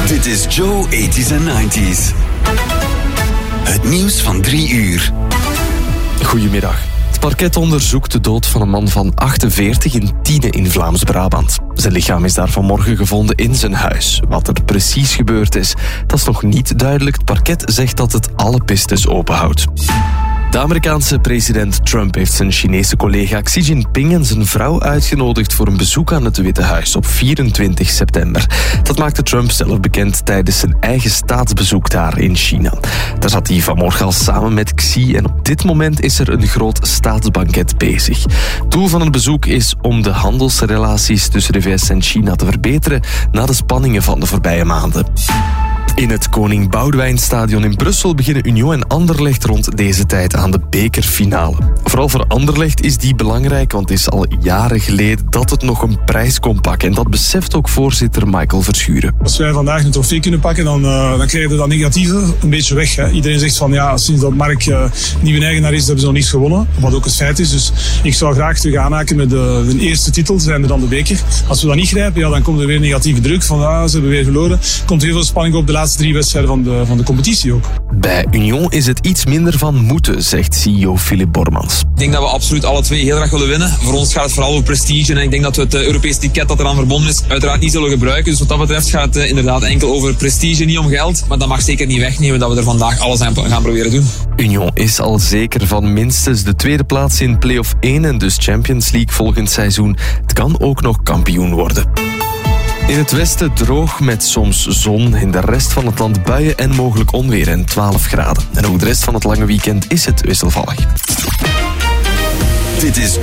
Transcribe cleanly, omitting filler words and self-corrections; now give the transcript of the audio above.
Dit is Joe 80s en 90s. Het nieuws van 3 uur. Goedemiddag. Het parket onderzoekt de dood van een man van 48 in Tiene in Vlaams-Brabant. Zijn lichaam is daar vanmorgen gevonden in zijn huis. Wat er precies gebeurd is, dat is nog niet duidelijk. Het parket zegt dat het alle pistes openhoudt. De Amerikaanse president Trump heeft zijn Chinese collega Xi Jinping en zijn vrouw uitgenodigd voor een bezoek aan het Witte Huis op 24 september. Dat maakte Trump zelf bekend tijdens zijn eigen staatsbezoek daar in China. Daar zat hij vanmorgen al samen met Xi en op dit moment is er een groot staatsbanket bezig. Doel van het bezoek is om de handelsrelaties tussen de VS en China te verbeteren na de spanningen van de voorbije maanden. In het Koning Boudewijnstadion in Brussel beginnen Union en Anderlecht rond deze tijd aan de bekerfinale. Vooral voor Anderlecht is die belangrijk, want het is al jaren geleden dat het nog een prijs kon pakken. En dat beseft ook voorzitter Michael Verschuren. Als wij vandaag een trofee kunnen pakken, dan krijgen we dat negatieve een beetje weg. Hè. Iedereen zegt van ja, sinds dat Mark nieuwe eigenaar is, hebben ze nog niets gewonnen. Wat ook het feit is. Dus ik zou graag terug aanhaken met de eerste titel, zijn er dan de beker. Als we dat niet grijpen, ja, dan komt er weer negatieve druk van ze hebben weer verloren. Komt heel veel spanning op de laatste 3 wedstrijden van de competitie ook. Bij Union is het iets minder van moeten, zegt CEO Philip Bormans. Ik denk dat we absoluut alle twee heel graag willen winnen. Voor ons gaat het vooral over prestige en ik denk dat we het Europese ticket dat eraan verbonden is uiteraard niet zullen gebruiken. Dus wat dat betreft gaat het inderdaad enkel over prestige, niet om geld. Maar dat mag zeker niet wegnemen dat we er vandaag alles aan gaan proberen doen. Union is al zeker van minstens de tweede plaats in play-off 1 en dus Champions League volgend seizoen. Het kan ook nog kampioen worden. In het westen droog met soms zon. In de rest van het land buien en mogelijk onweer en 12 graden. En ook de rest van het lange weekend is het wisselvallig. Dit is